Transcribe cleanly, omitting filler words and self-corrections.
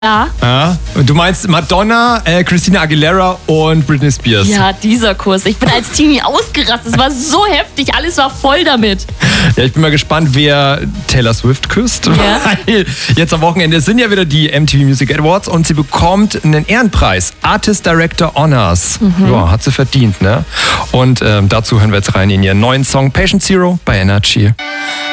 Ja. Du meinst Madonna, Christina Aguilera und Britney Spears. Ja, dieser Kurs. Ich bin als Teenie ausgerastet. Es war so heftig. Alles war voll damit. Ja, ich bin mal gespannt, wer Taylor Swift küsst. Ja. Weil jetzt am Wochenende sind ja wieder die MTV Music Awards und sie bekommt einen Ehrenpreis. Artist Director Honors. Ja, hat sie verdient, ne? Und dazu hören wir jetzt rein in ihren neuen Song Patient Zero bei Energy.